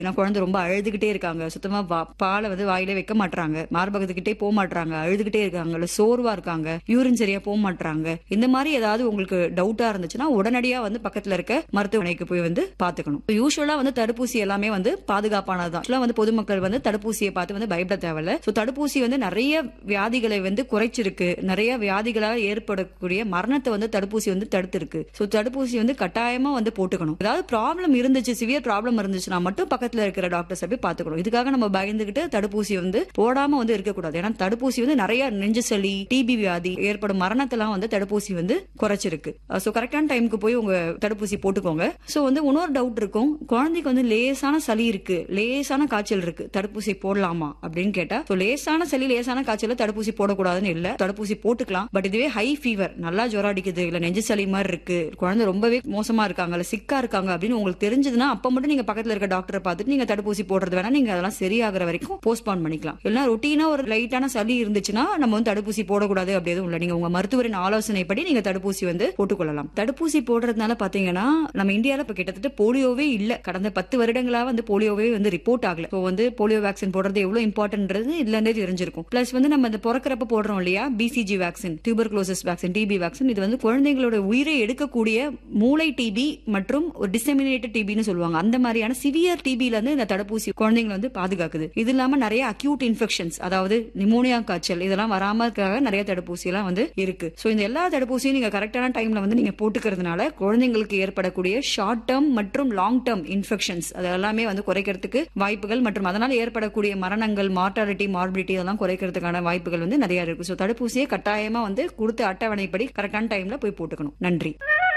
ஏன்னா குழந்தை ரொம்ப அழுதுகிட்டே இருக்காங்க, சுத்தமா பாலை வந்து வாயிலே வைக்க மாட்டாங்க, மார்பகத்துக்கிட்டே போக மாட்டாங்க, அழுதுகிட்டே இருக்காங்க, இல்ல சோர்வா இருக்காங்க, யூரின் சரியா போக மாட்டாங்க, இந்த மாதிரி ஏதாவது உங்களுக்கு டவுட்டா இருந்துச்சுன்னா உடனடியா வந்து பக்கத்துல இருக்க மருத்துவமனைக்கு போய் வந்து பாத்துக்கணும். யூசுவலா வந்து தடுப்பூசி எல்லாமே வந்து பாதுகாப்பானதுதான். வந்து பொதுமக்கள் வந்து தடுப்பூசியை பார்த்து வந்து பயப்பட தேவையில்ல. தடுப்பூசி வந்து நிறைய வியாதிகளை வந்து குறைச்சிருக்கு, நிறைய வியாதிகளால் ஏற்படக்கூடிய மரணத்தை வந்து தடுப்பூசி வந்து தடுத்திருக்கு. தடுப்பூசி வந்து கட்டாயமா வந்து போட்டுக்கணும். ஏதாவது ப்ராப்ளம் இருந்துச்சு, சிவியர் ப்ராப்ளம் இருந்துச்சுன்னா மட்டும் பக்கத்துல இருக்கிற டாக்டர்ஸ் போய் பாத்துக்கணும். இதுக்காக நம்ம பயந்துகிட்டு தடுப்பூசி வந்து போடாம வந்து இருக்கக்கூடாது. ஏன்னா தடுப்பூசி வந்து நிறைய நெஞ்சு சளி, டிபி வியாதி ஏற்படும் மரணத்தெல்லாம் வந்து தடுப்பூசி வந்து குறைச்சிருக்கு. கரெக்டான டைமுக்கு போய் உங்க தடுப்பூசி போட்டுக்கோங்க. வந்து இன்னொரு டவுட் இருக்கும், குழந்தைக்கு வந்து லேசான சளி இருக்கு, லேசான காய்ச்சல் இருக்கு, தடுப்பூசி போடலாமா அப்படின்னு கேட்டா, லேசான சளி லேசான காய்ச்சல் தடுப்பூசி போடக்கூடாதுன்னு இல்ல, தடுப்பூசி போட்டுக்கலாம். பட் இதுவே ஹை ஃபீவர், நல்லா ஜுரம் அடிக்குது, இல்ல நெஞ்சு சளி மாதிரி இருக்கு, குழந்தை ரொம்பவே மோசமா இருக்காங்க, இல்ல சிக்கா இருக்காங்க அப்படின்னு உங்களுக்கு தெரிஞ்சதுன்னா அப்ப மட்டும் நீங்க பக்கத்துல இருக்க டாக்டரை பார்த்துட்டு நீங்க தடுப்பூசி போடுறது வேணா, நீங்க அதெல்லாம் சரியாகிற வரைக்கும் போஸ்ட்பான் பண்ணிக்கலாம். இல்ல ரொட்டீனா ஒரு லைட்டான சளி இருந்துச்சுன்னா நம்ம வந்து தடுப்பூசி போடக்கூடாது அப்படி எதுவும் இல்ல. நீங்க உங்க மருத்துவரின் ஆலோசனைப்படி நீங்க தடுப்பூசி வந்து போட்டுக்கொள்ளலாம். தடுப்பூசி போடுறதுனால பாத்தீங்கன்னா நம்ம இந்தியால இப்ப கிட்டத்தட்ட போலியோவே இல்ல, கடந்த 10 வருடங்களா வந்து போலியோவே வந்து ரிப்போர்ட் ஆகல. வந்து போலியோ வேக்சின் போடுறது எவ்வளவு இம்பார்ட்டன்ட்ன்றது இதுல இருந்தே தெரிஞ்சிருக்கும். பிளஸ் வந்து நம்ம இந்த பிறக்கிறப்ப போடுறோம் இல்லையா, BCG vaccine, tuberculosis vaccine, DP vaccine, இது வந்து குழந்தைங்களோட உயிரை எடுக்கக்கூடிய மூளை டிபி மற்றும் ஒரு டிசெமினேட்டட் டிபின்னு சொல்லுவாங்க, அந்த மாதிரியான சிவியர் டிபில இருந்து இந்த தடுப்பூசி குழந்தைங்களை வந்து பாதுகாக்குது. இது இல்லாம நிறைய அக்யூட் இன்ஃபெக்ஷன்ஸ், அதாவது நிமோனியா, காய்ச்சல், இதெல்லாம் வராம இருக்க நிறைய தடுப்பூசி எல்லாம் வந்து இருக்கு. இந்த எல்லா தடுப்பூசியும் நீங்க கரெக்டான டைம்ல வந்து நீங்க போட்டுக்கிறதுனால குழந்தைங்களுக்கு ஏற்படக்கூடிய ஷார்ட் டேர்ம் மற்றும் லாங் டேர்ம் இன்ஃபெக்ஷன்ஸ் அதெல்லாமே வந்து குறைக்கிறதுக்கு வாய்ப்புகள் மற்றும் அதனால ஏற்படக்கூடிய மரணங்கள், மார்டாலிட்டி, மார்பிலிட்டி அதெல்லாம் குறைக்கிறதுக்கான வாய்ப்புகள் வந்து நிறைய இருக்கு. தடுப்பூசியை கட்டாயமா வந்து கொடுத்த அட்டவணைப்படி கரெக்டான டைம்ல போய் போட்டுக்கணும். நன்றி.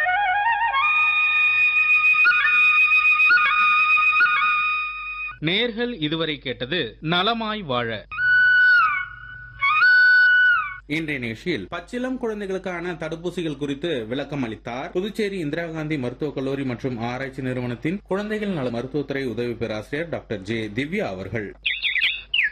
நேர்கள் இதுவரை கேட்டது நலமாய் வாழ. இன்றைய நிகழ்ச்சியில் பச்சிளம் குழந்தைகளுக்கான தடுப்பூசிகள் குறித்து விளக்கம் அளித்தார் புதுச்சேரி இந்திரா காந்தி மருத்துவக் கல்லூரி மற்றும் ஆராய்ச்சி நிறுவனத்தின் குழந்தைகள் நல மருத்துவத்துறை உதவி பேராசிரியர் டாக்டர் ஜே திவ்யா அவர்கள்.